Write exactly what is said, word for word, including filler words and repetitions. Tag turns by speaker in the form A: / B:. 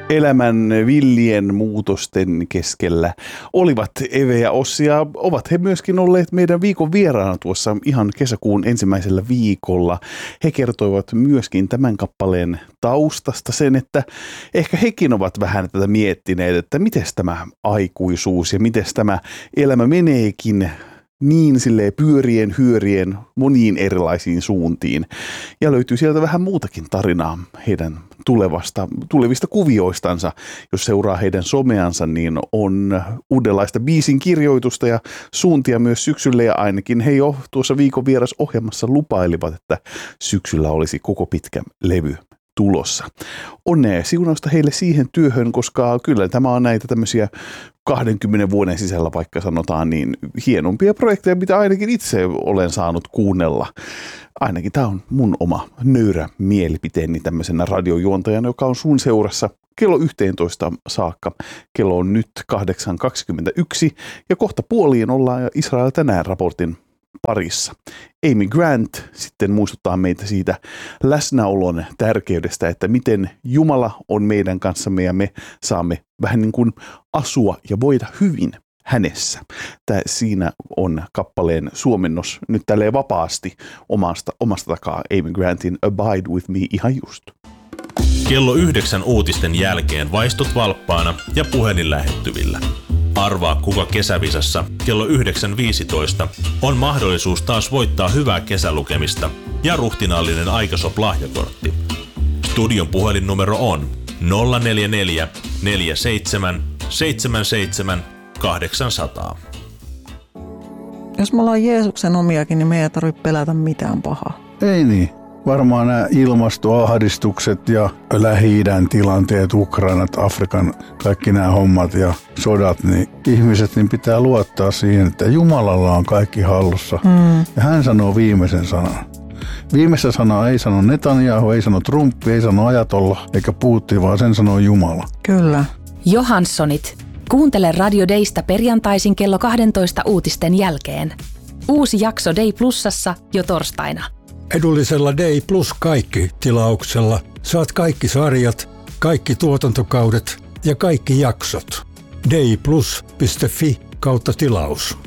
A: Elämän villien muutosten keskellä olivat Eve ja Ossi, ja ovat he myöskin olleet meidän viikon vieraana tuossa ihan kesäkuun ensimmäisellä viikolla. He kertoivat myöskin tämän kappaleen taustasta sen, että ehkä hekin ovat vähän tätä miettineet, että miten tämä aikuisuus ja miten tämä elämä meneekin niin silleen pyörien, hyörien, moniin erilaisiin suuntiin. Ja löytyy sieltä vähän muutakin tarinaa heidän tulevasta, tulevista kuvioistansa. Jos seuraa heidän someansa, niin on uudenlaista biisin kirjoitusta ja suuntia myös syksylle. Ja ainakin he jo tuossa viikon vierasohjelmassa lupailivat, että syksyllä olisi koko pitkä levy tulossa. Onnea ja siunausta heille siihen työhön, koska kyllä tämä on näitä tämmöisiä kahdenkymmenen vuoden sisällä, vaikka sanotaan, niin hienompia projekteja, mitä ainakin itse olen saanut kuunnella. Ainakin tämä on mun oma nöyrä mielipiteeni tämmöisenä radiojuontajana, joka on sun seurassa kello yhteentoista saakka. Kello on nyt kahdeksan kaksikymmentäyksi ja kohta puoliin ollaan ja Israel tänään raportin parissa. Amy Grant sitten muistuttaa meitä siitä läsnäolon tärkeydestä, että miten Jumala on meidän kanssamme ja me saamme vähän niin kuin asua ja voida hyvin hänessä. Tää siinä on kappaleen suomennos nyt tälleen vapaasti omasta, omasta takaa Amy Grantin Abide With Me ihan just.
B: Kello yhdeksän uutisten jälkeen vaistut valppaana ja puhelin lähettyvillä. Arvaa kuka kesävisassa kello yhdeksän viisitoista on mahdollisuus taas voittaa hyvää kesälukemista ja ruhtinaallinen Aikasop-lahjakortti. Studion puhelinnumero on nolla neljä neljä neljä seitsemän seitsemän seitsemän kahdeksan nolla nolla.
C: Jos me ollaan Jeesuksen omiakin, niin me ei tarvitse pelätä mitään pahaa.
D: Ei niin. Varmaan nämä ilmastoahdistukset ja Lähi-idän tilanteet, Ukrainat, Afrikan, kaikki nämä hommat ja sodat, niin ihmiset niin pitää luottaa siihen, että Jumalalla on kaikki hallussa. Mm. Ja hän sanoo viimeisen sanan. Viimeistä sanaa ei sano Netanyahu, ei sano Trump, ei sano Ajatolla eikä Putin, vaan sen sanoo Jumala.
C: Kyllä.
E: Johanssonit. Kuuntele Radio Daysta perjantaisin kello kaksitoista uutisten jälkeen. Uusi jakso Day Plusassa jo torstaina.
F: Edullisella Day Plus kaikki -tilauksella saat kaikki sarjat, kaikki tuotantokaudet ja kaikki jaksot. dayplus piste fi kautta tilaus.